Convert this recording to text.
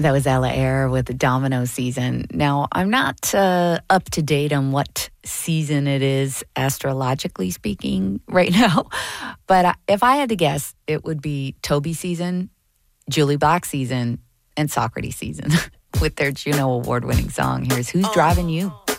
That was Ella Eyre with the Domino season. Now, I'm not up to date on what season it is, astrologically speaking, right now. But if I had to guess, it would be Toby season, Julie Black season, and Socrates season with their Juno Award-winning song. Here's Who's Driving You?